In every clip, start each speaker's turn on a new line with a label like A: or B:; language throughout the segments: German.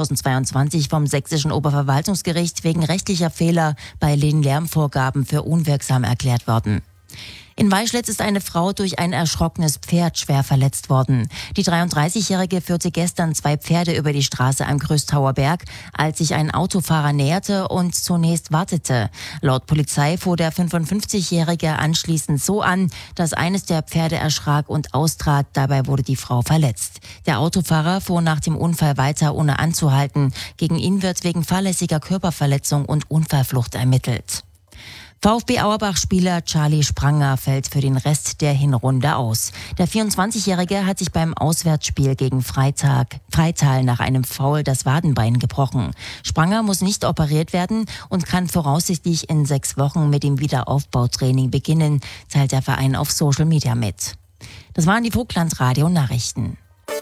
A: 2022 vom Sächsischen Oberverwaltungsgericht wegen rechtlicher Fehler bei den Lärmvorgaben für unwirksam erklärt worden. In Weischletz ist eine Frau durch ein erschrockenes Pferd schwer verletzt worden. Die 33-Jährige führte gestern 2 Pferde über die Straße am Größtauer Berg, als sich ein Autofahrer näherte und zunächst wartete. Laut Polizei fuhr der 55-Jährige anschließend so an, dass eines der Pferde erschrak und austrat. Dabei wurde die Frau verletzt. Der Autofahrer fuhr nach dem Unfall weiter, ohne anzuhalten. Gegen ihn wird wegen fahrlässiger Körperverletzung und Unfallflucht ermittelt. VfB Auerbach-Spieler Charlie Spranger fällt für den Rest der Hinrunde aus. Der 24-Jährige hat sich beim Auswärtsspiel gegen Freital nach einem Foul das Wadenbein gebrochen. Spranger muss nicht operiert werden und kann voraussichtlich in 6 Wochen mit dem Wiederaufbautraining beginnen, teilt der Verein auf Social Media mit. Das waren die Vogtland-Radio-Nachrichten.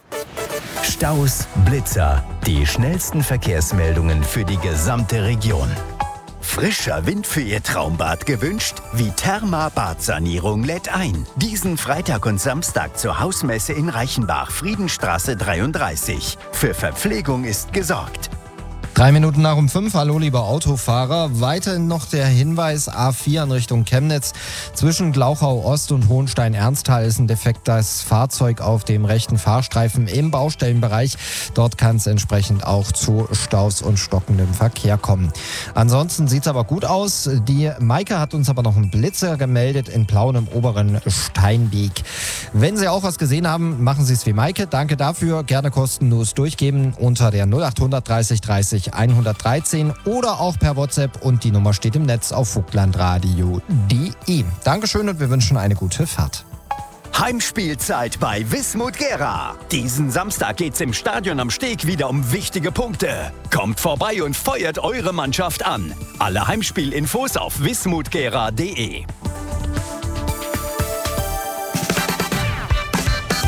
B: Staus, Blitzer, die schnellsten Verkehrsmeldungen für die gesamte Region. Frischer Wind für Ihr Traumbad gewünscht? Viterma Badsanierung lädt ein. Diesen Freitag und Samstag zur Hausmesse in Reichenbach, Friedenstraße 33. Für Verpflegung ist gesorgt.
C: 3 Minuten nach um 5. Hallo, liebe Autofahrer. Weiterhin noch der Hinweis A4 in Richtung Chemnitz. Zwischen Glauchau Ost und Hohenstein-Ernsthal ist ein defektes Fahrzeug auf dem rechten Fahrstreifen im Baustellenbereich. Dort kann es entsprechend auch zu Staus und stockendem Verkehr kommen. Ansonsten sieht es aber gut aus. Die Maike hat uns aber noch einen Blitzer gemeldet in Plauen im oberen Steinweg. Wenn Sie auch was gesehen haben, machen Sie es wie Maike. Danke dafür. Gerne kostenlos durchgeben unter der 0800 30 30 113 oder auch per WhatsApp, und die Nummer steht im Netz auf vogtlandradio.de. Dankeschön und wir wünschen eine gute Fahrt.
B: Heimspielzeit bei Wismut Gera. Diesen Samstag geht's im Stadion am Steg wieder um wichtige Punkte. Kommt vorbei und feuert eure Mannschaft an. Alle Heimspielinfos auf wismutgera.de.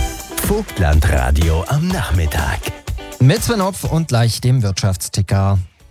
B: Vogtlandradio am Nachmittag.
C: Mit Sven Hopf und gleich dem Wirtschaftsticker.